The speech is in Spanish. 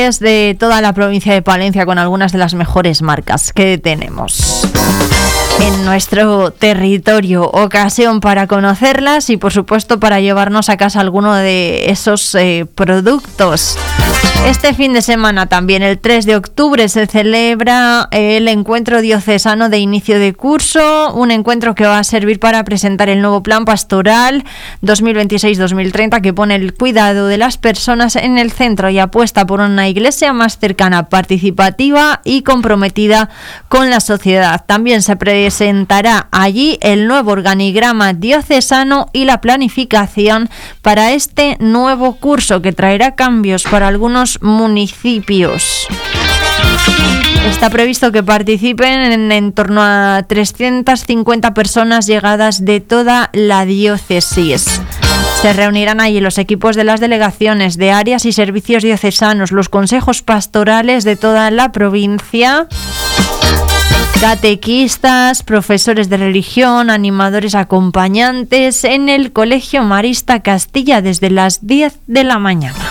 de toda la provincia de Palencia con algunas de las mejores marcas que tenemos en nuestro territorio. Ocasión para conocerlas y por supuesto para llevarnos a casa alguno de esos productos. Este fin de semana también, el 3 de octubre, se celebra el encuentro diocesano de inicio de curso, un encuentro que va a servir para presentar el nuevo plan pastoral 2026-2030 que pone el cuidado de las personas en el centro y apuesta por una iglesia más cercana, participativa y comprometida con la sociedad. También se presentará allí el nuevo organigrama diocesano y la planificación para este nuevo curso que traerá cambios para algunos municipios. Está previsto que participen en torno a 350 personas llegadas de toda la diócesis. Se reunirán allí los equipos de las delegaciones de áreas y servicios diocesanos, los consejos pastorales de toda la provincia, catequistas, profesores de religión, animadores acompañantes en el Colegio Marista Castilla desde las 10 de la mañana.